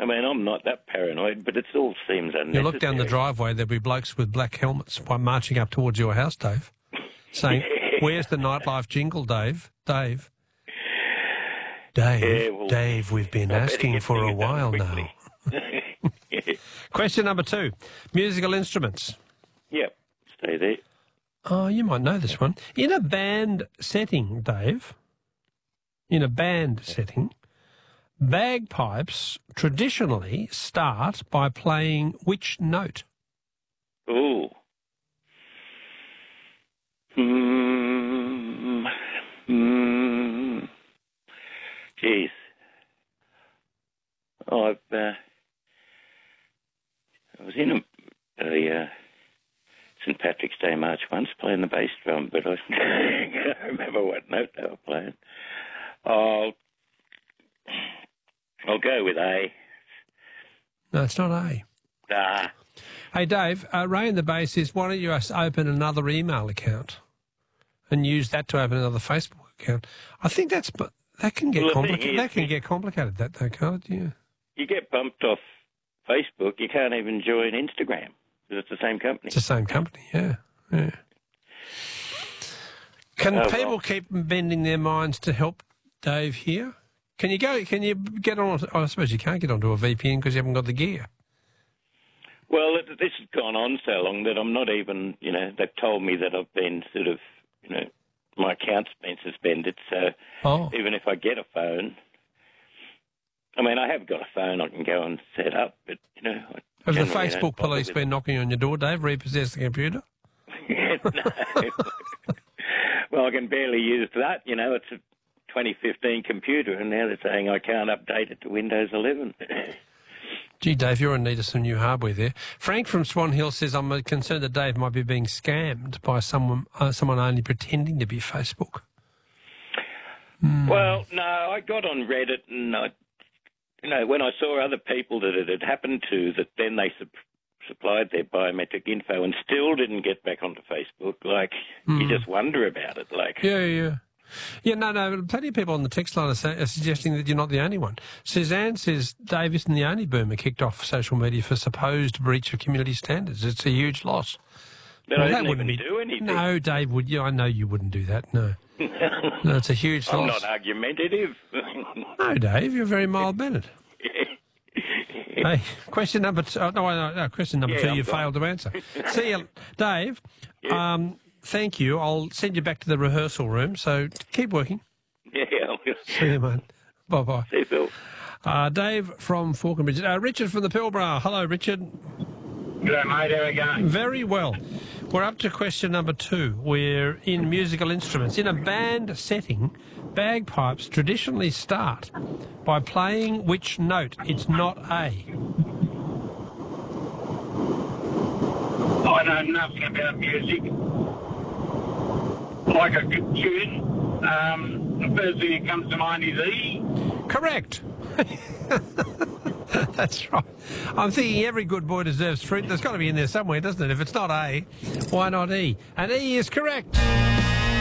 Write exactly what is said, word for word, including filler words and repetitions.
I mean, I'm not that paranoid, but it all seems unnecessary. You look down the driveway, there'll be blokes with black helmets marching up towards your house, Dave, saying, where's the nightlife jingle, Dave? Dave? Dave, Yeah, well, Dave, we've been asking for a while now. Question number two. Musical instruments. Yep, stay there. Oh, you might know this one. In a band setting, Dave, in a band setting, bagpipes traditionally start by playing which note? Ooh. Hmm. Hmm. Jeez. Oh, I've, uh, I was in a, a uh, Saint Patrick's Day March once playing the bass drum, but I can't remember what note they were playing. I'll, I'll go with A. No, it's not A. Ah. Hey, Dave, uh, Ray in the bass is, why don't you us open another email account and use that to open another Facebook account? I think that's... That can get well, complicated. That can get complicated, that though, can't it? Yeah. You get bumped off Facebook, you can't even join Instagram because it's the same company. It's the same company, yeah. yeah. Can oh, people well. keep bending their minds to help Dave here? Can you go? Can you get on? Oh, I suppose you can't get onto a V P N because you haven't got the gear. Well, it, this has gone on so long that I'm not even. You know, they've told me that I've been sort of, you know, my account's been suspended, so oh. even if I get a phone, I mean, I have got a phone I can go and set up, but, you know... I have the Facebook police been knocking on your door, Dave, repossess the computer? No. Well, I can barely use that, you know, it's a twenty fifteen computer, and now they're saying I can't update it to Windows eleven. Gee, Dave, you're in need of some new hardware there. Frank from Swan Hill says, I'm concerned that Dave might be being scammed by someone uh, someone only pretending to be Facebook. Mm. Well, no, I got on Reddit and, I, you know, when I saw other people that it had happened to, that then they su- supplied their biometric info and still didn't get back onto Facebook, like, mm. you just wonder about it. Like, Yeah, yeah. Yeah, no, no, plenty of people on the text line are, say, are suggesting that you're not the only one. Suzanne says Dave isn't the only boomer kicked off social media for supposed breach of community standards. It's a huge loss. But well, I didn't that wouldn't even be, do anything. No, Dave, would you? I know you wouldn't do that, no. No, it's a huge I'm loss. I'm not argumentative. No, Dave, you're very mild-mannered. Hey, question number two. Oh, no, no, no, question number yeah, two I'm you gone. failed to answer. See you, Dave. Yeah. Um, thank you. I'll send you back to the rehearsal room, so keep working. Yeah. See you, mate. Bye-bye. See you, Phil. Uh, Dave from Falconbridge. Uh, Richard from the Pilbara. Hello, Richard. G'day, mate. How are we going? Very well. We're up to question number two. We're in musical instruments. In a band setting, bagpipes traditionally start by playing which note? It's not A. I know nothing about music. Like a good tune, um, the first thing that comes to mind is E. Correct. That's right. I'm thinking every good boy deserves fruit. There's got to be in there somewhere, doesn't it? If it's not A, why not E? And E is correct.